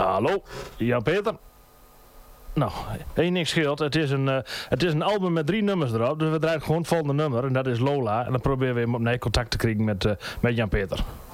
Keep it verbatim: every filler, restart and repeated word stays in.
Hallo, Jan-Peter. Nou, één niks scheelt. Het is, een, uh, het is een album met drie nummers erop. Dus we draaien gewoon het volgende nummer. En dat is Lola. En dan proberen we hem opnieuw contact te krijgen met, uh, met Jan-Peter.